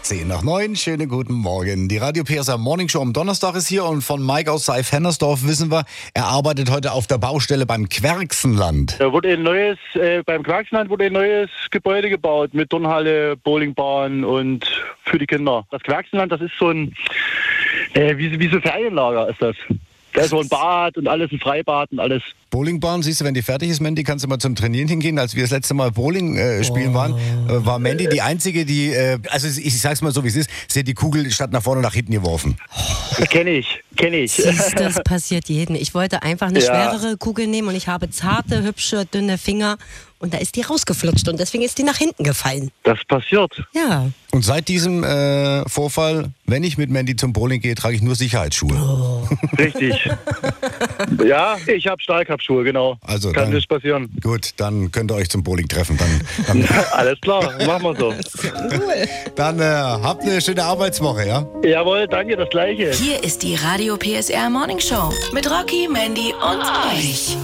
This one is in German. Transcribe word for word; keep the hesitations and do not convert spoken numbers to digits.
zehn nach neun, schönen guten Morgen. Die Radio P S R Morning Show am Donnerstag ist hier und von Mike aus Seif-Hennersdorf wissen wir, er arbeitet heute auf der Baustelle beim Querxenland. Da wurde ein neues, äh, beim Querxenland wurde ein neues Gebäude gebaut mit Turnhalle, Bowlingbahn und für die Kinder. Das Querxenland, das ist so ein, äh, wie, wie so ein Ferienlager ist das. Da ist so ein Bad und alles, ein Freibad und alles. Bowlingbahn, siehst du, wenn die fertig ist, Mandy, kannst du mal zum Trainieren hingehen. Als wir das letzte Mal Bowling äh, spielen oh. waren, äh, war Mandy die Einzige, die, äh, also ich, ich sag's mal so, wie es ist, sie hat die Kugel statt nach vorne nach hinten geworfen. Das kenne ich, kenne ich. Siehst, das passiert jedem. Ich wollte einfach eine Ja. schwerere Kugel nehmen und ich habe zarte, hübsche, dünne Finger und da ist die rausgeflutscht und deswegen ist die nach hinten gefallen. Das passiert. Ja. Und seit diesem äh, Vorfall, wenn ich mit Mandy zum Bowling gehe, trage ich nur Sicherheitsschuhe. Oh. Richtig. Ja, ich habe Stahlkappschuhe, genau. Also Kann dann- nicht passieren. Gut, dann könnt ihr euch zum Bowling treffen. Dann, dann, Alles klar, machen wir so. dann äh, habt eine schöne Arbeitswoche, ja? Jawohl, danke, das Gleiche. Hier ist die Radio P S R Morning Show mit Rocky, Mandy und euch.